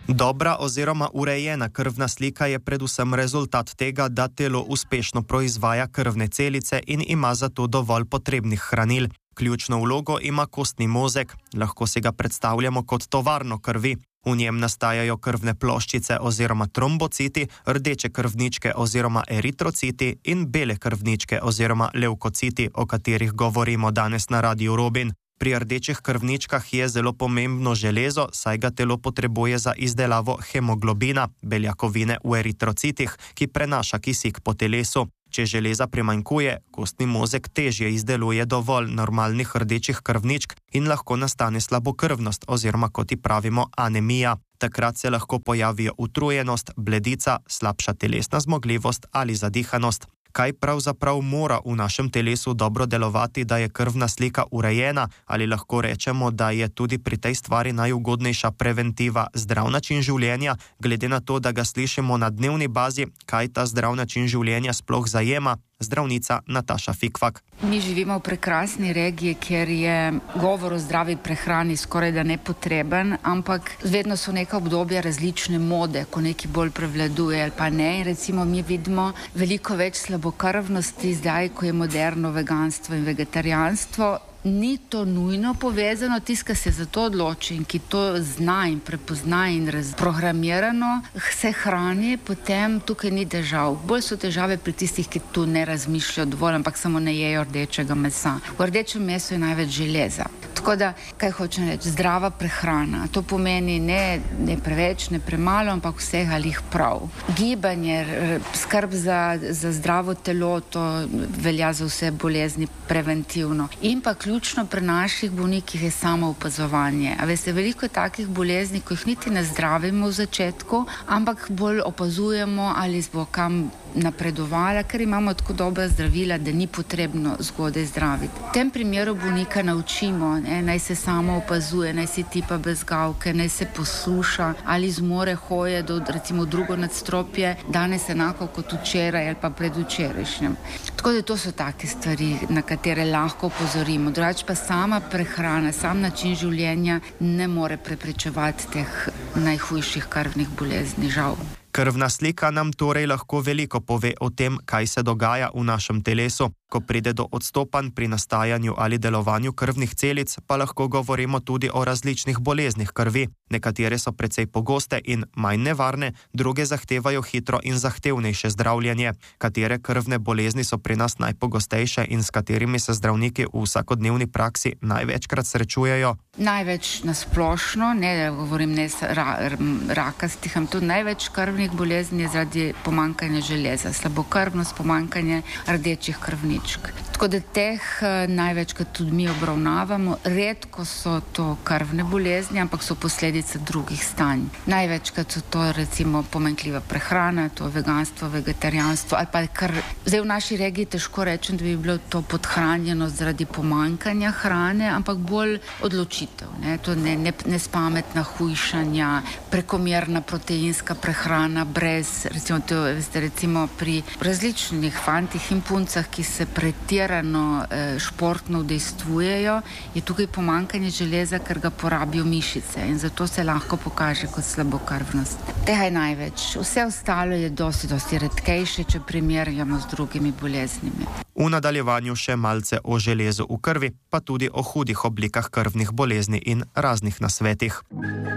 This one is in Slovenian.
Dobra oziroma urejena krvna slika je predvsem rezultat tega, da telo uspešno proizvaja krvne celice in ima zato dovolj potrebnih hranil. Ključno vlogo ima kostni mozeg, lahko si ga predstavljamo kot tovarno krvi. V njem nastajajo krvne ploščice oziroma trombociti, rdeče krvničke oziroma eritrociti in bele krvničke oziroma levkociti, o katerih govorimo danes na Radiu Robin. Pri rdečih krvničkah je zelo pomembno železo, saj ga telo potrebuje za izdelavo hemoglobina, beljakovine v eritrocitih, ki prenaša kisik po telesu. Če železa primanjkuje, kostni mozeg težje izdeluje dovolj normalnih rdečih krvničk in lahko nastane slabokrvnost oziroma, kot ji pravimo, anemija. Takrat se lahko pojavijo utrujenost, bledica, slabša telesna zmogljivost ali zadihanost. Kaj pravzaprav mora v našem telesu dobro delovati, da je krvna slika urejena, ali lahko rečemo, da je tudi pri tej stvari najugodnejša preventiva zdrav način življenja, glede na to, da ga slišimo na dnevni bazi, kaj ta zdrav način življenja sploh zajema? Zdravnica Nataša Fikfak. Mi živimo v prekrasni regiji, kjer je govor o zdravi prehrani skoraj da nepotreben, ampak vedno so neka obdobja različne mode, ko neki bolj prevladuje ali pa ne. In recimo mi vidimo veliko več slabokrvnosti zdaj, ko je moderno veganstvo in vegetarijanstvo. Ni to nujno povezano, tisti, ki se za to odloči in ki to zna in prepozna in razprogramirano se hrani, potem tukaj ni težav. Bolj so težave pri tistih, ki tu ne razmišljajo dovolj, ampak samo ne jejo rdečega mesa. V rdečem mesu je največ železa. Tako da, kaj hočem reči, zdrava prehrana. To pomeni ne preveč, ne premalo, ampak vsega lih prav. Gibanje, skrb za zdravo telo, to velja za vse bolezni preventivno. In pa ključno pri naših bolnikih je samo opazovanje. A veste, veliko je takih bolezni, ko jih niti ne zdravimo v začetku, ampak bolj opazujemo, ali bo kam napredovala, ker imamo tako dobra zdravila, da ni potrebno zgodaj zdraviti. V tem primeru bolnika naučimo, naj se samo opazuje, naj si tipa bezgavke, naj se posluša, ali zmore hoje do recimo drugo nadstropje, danes enako kot včeraj ali pa predvčerajšnjem. Tako da to so take stvari, na katere lahko opozorimo. Drugač pa sama prehrana, sam način življenja ne more preprečevati teh najhujših krvnih bolezni, žal. Krvna slika nam torej lahko veliko pove o tem, kaj se dogaja v našem telesu. Ko pride do odstopanj pri nastajanju ali delovanju krvnih celic, pa lahko govorimo tudi o različnih boleznih krvi. Nekatere so precej pogoste in manj nevarne, druge zahtevajo hitro in zahtevnejše zdravljenje. Katere krvne bolezni so pri nas najpogostejše in s katerimi se zdravniki v vsakodnevni praksi največkrat srečujejo? Največ nasplošno, ne govorim rakastih, ampak tudi največ krvnih bolezni je zaradi pomanjkanja železa, slabokrvnost, pomanjkanje rdečih krvničk. Tako da teh največkrat tudi mi obravnavamo. Redko so to krvne bolezni, ampak so posledice drugih stanj. Največkrat so to recimo pomanjkljiva prehrana, to veganstvo, vegetarijanstvo ali pa kar zdaj v naši regiji težko rečem, da bi bilo to podhranjenost zaradi pomanjkanja hrane, ampak bolj odločitev. To nespametna hujšanja, prekomerna proteinska prehrana brez, recimo pri različnih fantih in puncah, ki se pretirano športno udejstvujejo, je tukaj pomanjkanje železa, ker ga porabijo mišice in zato se lahko pokaže kot slabokrvnost. Tega je največ. Vse ostalo je dosti redkejše, če primerjamo z drugimi boleznimi. V nadaljevanju še malce o železu v krvi, pa tudi o hudih oblikah krvnih bolezni in raznih nasvetih.